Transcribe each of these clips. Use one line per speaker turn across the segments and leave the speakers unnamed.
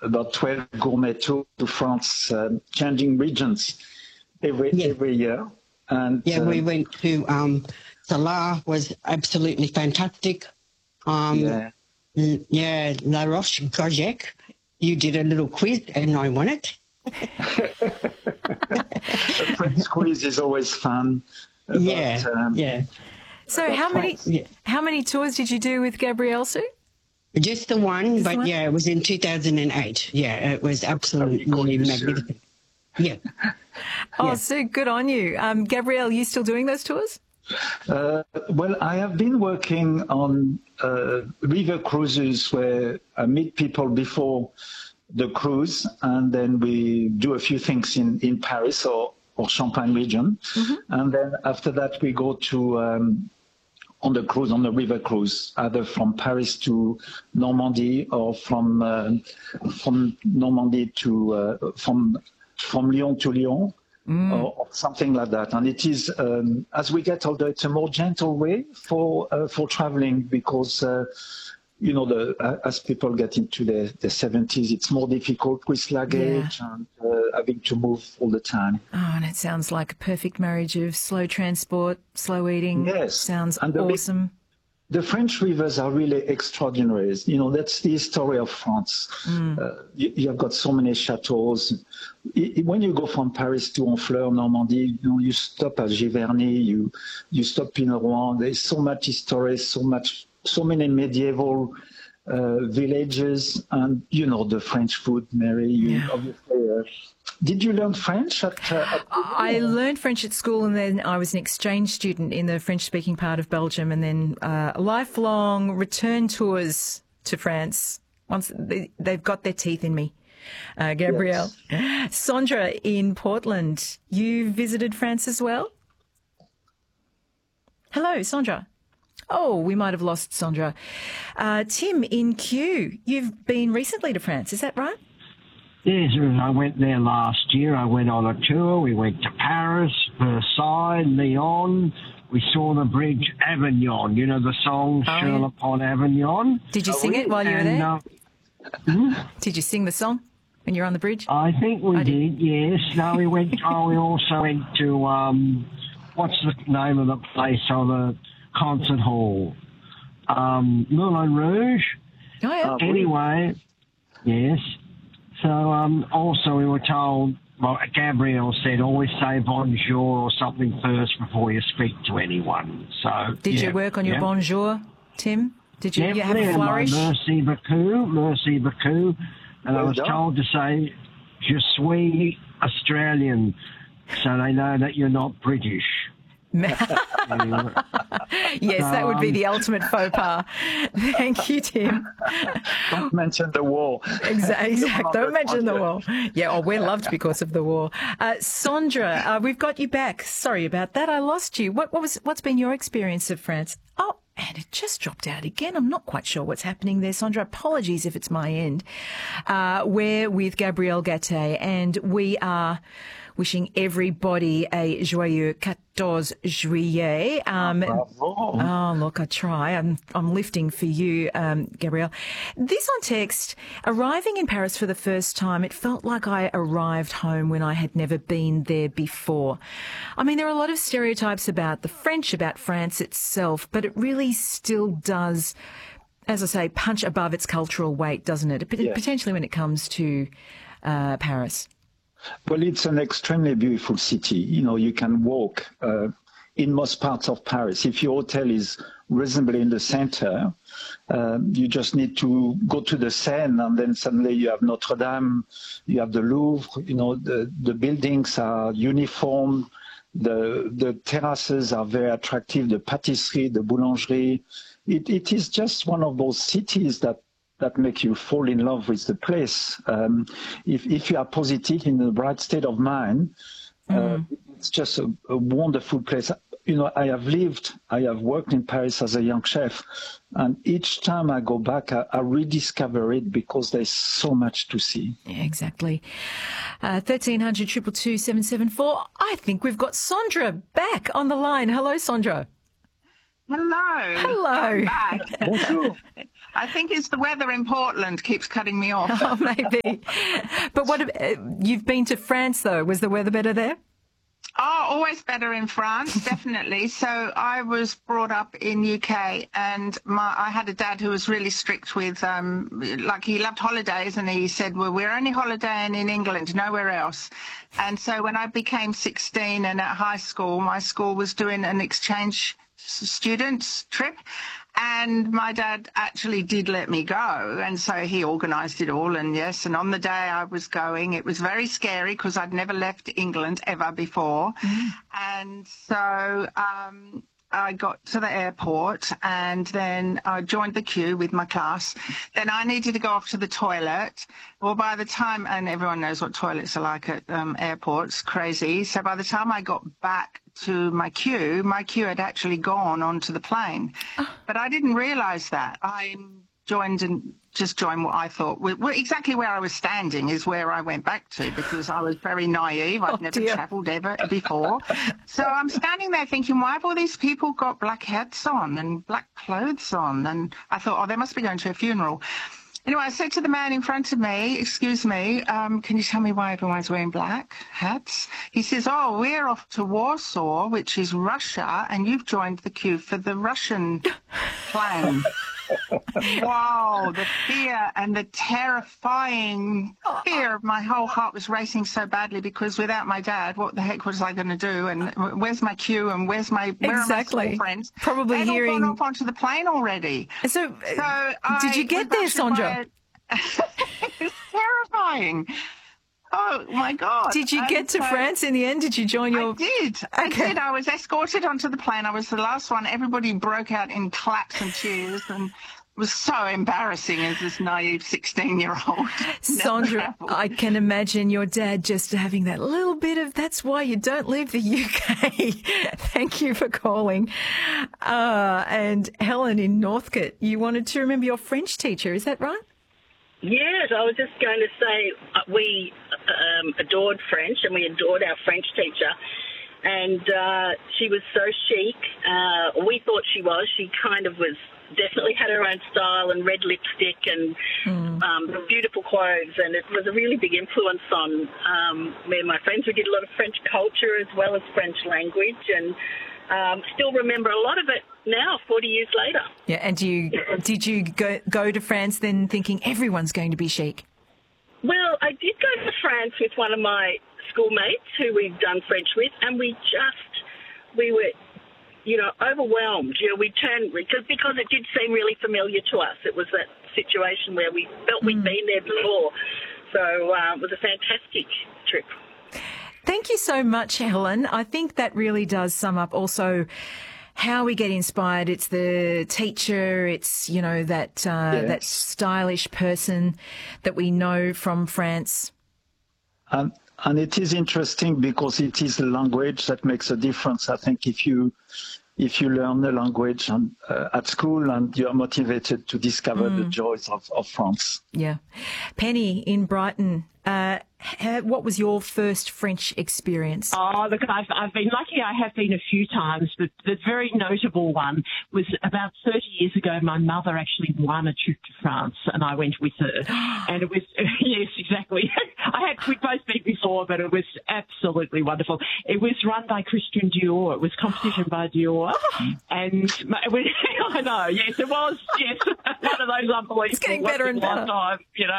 about 12 gourmet tours to France, changing regions every year. And
we went to Salah, was absolutely fantastic. La Roche-Cognac, you did a little quiz and I won it.
A French quiz is always fun.
So how many tours did you do with Gabrielle, Sue?
Just the one, but it was in 2008. Yeah, it was absolutely magnificent. Yeah.
Sue, good on you. Gabrielle, you still doing those tours?
Well, I have been working on river cruises where I meet people before the cruise, and then we do a few things in Paris or Champagne region. Mm-hmm. And then after that, we go to on the river cruise, either from Paris to Normandy or from Normandy to from Lyon to Lyon. Or something like that. And it is, as we get older, it's a more gentle way for traveling because, as people get into their 70s, it's more difficult with luggage and having to move all the time.
Oh, and it sounds like a perfect marriage of slow transport, slow eating.
Yes.
Sounds awesome.
The French rivers are really extraordinary. That's the story of France. You have got so many chateaus. When you go from Paris to Honfleur, Normandy, you stop at Giverny, you stop in Rouen. There's so much history, so many medieval villages, and the French food, Mary. Obviously, did you learn French at
I learned French at school, and then I was an exchange student in the French-speaking part of Belgium, and then lifelong return tours to France. Once they've got their teeth in me. Gabrielle. Yes. Sandra in Portland, you visited France as well? Hello, Sandra. Oh, we might have lost Sandra. Tim in Kew, you've been recently to France, is that right?
Yes, I went there last year. I went on a tour. We went to Paris, Versailles, Lyon. We saw the bridge Avignon, the song Sur le Pont Avignon.
Did you sing it while you were there? Did you sing the song when you were on the bridge?
I think we did, yes. No, we went. We also went to, what's the name of the place, or the concert hall? Moulin Rouge.
Oh, yeah.
Anyway, yes. So also we were told, Gabrielle said, always say bonjour or something first before you speak to anyone. So
did you work on your bonjour, Tim? Did you have a flourish?
Merci beaucoup. And I was told to say, je suis Australian, so they know that you're not British.
Yes, that would be the ultimate faux pas. Thank you, Tim.
Don't mention the war.
Exactly. Don't mention the war. Yeah, we're loved because of the war. Sandra, we've got you back. Sorry about that. I lost you. What's been your experience of France? Oh, and it just dropped out again. I'm not quite sure what's happening there, Sandra. Apologies if it's my end. We're with Gabrielle Gaté, and we are wishing everybody a joyeux 14 juillet. Oh, look, I try. I'm lifting for you, Gabrielle. This on text, arriving in Paris for the first time, it felt like I arrived home when I had never been there before. I mean, there are a lot of stereotypes about the French, about France itself, but it really still does, as I say, punch above its cultural weight, doesn't it? Potentially when it comes to Paris.
Well, it's an extremely beautiful city. You can walk in most parts of Paris. If your hotel is reasonably in the center, you just need to go to the Seine, and then suddenly you have Notre Dame, you have the Louvre. The buildings are uniform. The terraces are very attractive. The patisserie, the boulangerie. It is just one of those cities that make you fall in love with the place. If you are positive, in the right state of mind, it's just a wonderful place. I have worked in Paris as a young chef, and each time I go back, I rediscover it because there's so much to see.
Yeah, exactly. 1300 222 774. I think we've got Sandra back on the line. Hello, Sandra.
Hello.
Hello.
I'm back.
Bonjour.
I think it's the weather in Portland keeps cutting me off.
Oh, maybe. But you've been to France, though. Was the weather better there?
Oh, always better in France, definitely. So I was brought up in UK, and I had a dad who was really strict with, he loved holidays, and he said, well, we're only holidaying in England, nowhere else. And so when I became 16 and at high school, my school was doing an exchange students trip. And my dad actually did let me go. And so he organised it all. And yes, and on the day I was going, it was very scary because I'd never left England ever before. Mm. And so I got to the airport, and then I joined the queue with my class. Then I needed to go off to the toilet. Well, by the time, and everyone knows what toilets are like at airports, crazy. So by the time I got back to my queue had actually gone onto the plane. Oh. But I didn't realise that. I joined what I thought, exactly where I was standing is where I went back to, because I was very naive. I'd never travelled ever before. So I'm standing there thinking, why have all these people got black hats on and black clothes on? And I thought, oh, they must be going to a funeral. Anyway, I said to the man in front of me, excuse me, can you tell me why everyone's wearing black hats? He says, oh, we're off to Warsaw, which is Russia, and you've joined the queue for the Russian plane. Wow, the fear and the terrifying fear. My whole heart was racing so badly, because without my dad, what the heck was I going to do? And where's my queue? And where are my school friends?
Probably
They'd
hearing...
all gone off onto the plane already.
So did you get there, Sandra?
It's terrifying. Oh, my God.
Did you get to France in the end? Did you join your...
I did. I was escorted onto the plane. I was the last one. Everybody broke out in claps and cheers, and it was so embarrassing as this naive 16-year-old.
Sandra, I can imagine your dad just having that little bit of, that's why you don't leave the UK. Thank you for calling. And Helen in Northcote, you wanted to remember your French teacher. Is that right?
Yes, I was just going to say we adored French, and we adored our French teacher. And she was so chic. We thought she was. She kind of was, definitely had her own style and red lipstick and beautiful clothes. And it was a really big influence on me and my friends. We did a lot of French culture as well as French language, and still remember a lot of it now, 40 years later.
Yeah, and did you go to France then thinking everyone's going to be chic?
Well, I did go to France with one of my schoolmates who we've done French with, and we were, overwhelmed. We turned, because it did seem really familiar to us. It was that situation where we felt we'd been there before. So it was a fantastic trip.
Thank you so much, Helen. I think that really does sum up also how we get inspired. It's the teacher, it's, that stylish person that we know from France.
And it is interesting because it is the language that makes a difference. I think if you learn the language at school and you are motivated to discover the joys of France. Yeah.
Penny in Brighton, what was your first French experience?
Oh, look, I've been lucky. I have been a few times, but the very notable one was about 30 years ago. My mother actually won a trip to France, and I went with her. And it was, yes, exactly. We'd both been before, but it was absolutely wonderful. It was run by Christian Dior. It was competition by Dior. And I know, yes, it was, yes, one of those unbelievable.
It's getting better and better.
Time,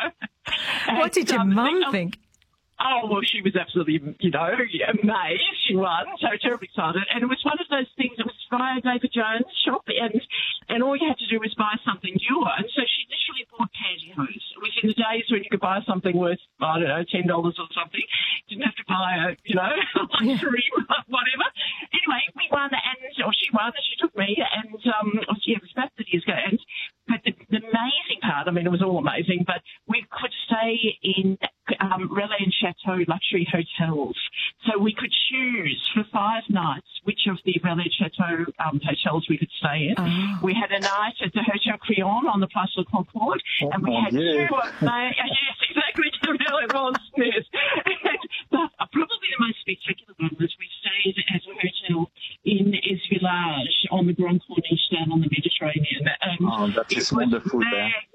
What did your mum think?
Oh, well, she was absolutely, amazed. She won, so terribly excited. And it was one of those things, it was via David Jones' shop, and all you had to do was buy something Dior. And so she literally bought pantyhose. It was in the days when you could buy something worth, I don't know, $10 or something. Didn't have to buy luxury, whatever. Anyway, we won, she won, and she took me, and it was about 30 years ago. But the amazing part, it was all amazing, but we could stay in Relais and Chateau luxury hotels. So we could choose for 5 nights which of the Relais and Chateau hotels we could stay in. Oh. We had a night at the Hotel Crillon on the Place de Concorde, and we had 2 yes, exactly, it was, yes. But probably the most spectacular one was we stayed at a hotel in Es Village on the Grand Corniche
That is wonderful there.